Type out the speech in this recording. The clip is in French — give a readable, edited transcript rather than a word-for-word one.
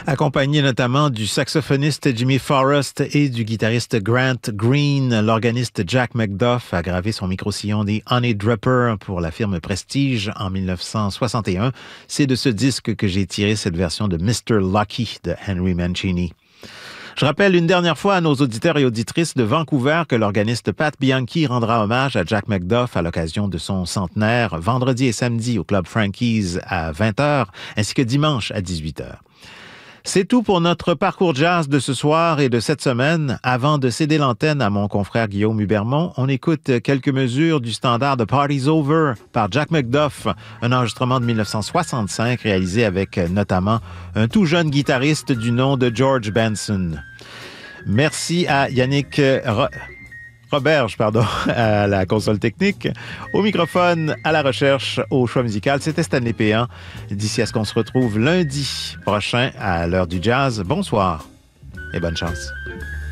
Accompagné notamment du saxophoniste Jimmy Forrest et du guitariste Grant Green, l'organiste Jack McDuff a gravé son micro-sillon des Honey Dripper pour la firme Prestige en 1961. C'est de ce disque que j'ai tiré cette version de Mr. Lucky de Henry Mancini. Je rappelle une dernière fois à nos auditeurs et auditrices de Vancouver que l'organiste Pat Bianchi rendra hommage à Jack McDuff à l'occasion de son centenaire vendredi et samedi au Club Frankie's à 20h ainsi que dimanche à 18h. C'est tout pour notre parcours jazz de ce soir et de cette semaine. Avant de céder l'antenne à mon confrère Guillaume Hubermont, on écoute quelques mesures du standard de Party's Over par Jack McDuff, un enregistrement de 1965 réalisé avec notamment un tout jeune guitariste du nom de George Benson. Merci à Yannick Roberge, à la console technique, au microphone, à la recherche, au choix musical. C'était Stanley Péan. D'ici à ce qu'on se retrouve lundi prochain à l'heure du jazz. Bonsoir et bonne chance.